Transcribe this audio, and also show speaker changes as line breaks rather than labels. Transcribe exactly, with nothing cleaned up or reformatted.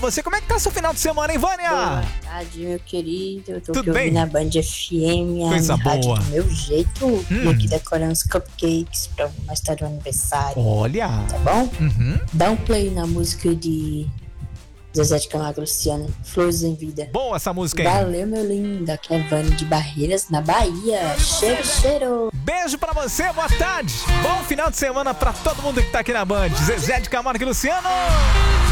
você. Como é que tá seu final de semana, hein, Vânia?
Boa tarde, meu querido. Eu tô
Tudo
aqui
bem?
ouvindo a Band F M, a
Coisa
rádio
boa.
do meu jeito.
Hum.
E aqui decorando os cupcakes pra mais tarde o aniversário.
Olha.
Tá bom?
Uhum.
Dá um play na música de Zezé de Camargo e Luciano, Flores em Vida.
Boa essa música aí.
Valeu, meu lindo. Aqui é a Vânia de Barreiras, na Bahia. Cheiro, cheiro.
Beijo pra você, boa tarde. Bom final de semana pra todo mundo que tá aqui na Band. Zezé de Camargo e Luciano.